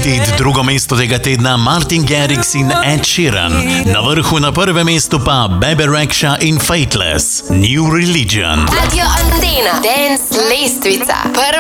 Vidite drugo mesto tega tedna Martin Garrix in Ed Sheeran. Na vrhu na prvem mestu pa Bebe Rexha in Fateless, New Religion. Radio Antena Dance lestvica. Prvo